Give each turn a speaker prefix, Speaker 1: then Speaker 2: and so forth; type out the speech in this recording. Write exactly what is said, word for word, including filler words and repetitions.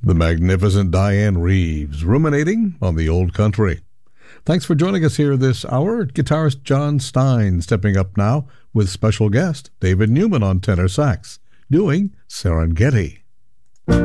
Speaker 1: The magnificent Diane Reeves, ruminating on the old country. Thanks for joining us here this hour. Guitarist John Stein stepping up now with special guest David Newman on tenor sax, doing Serengeti.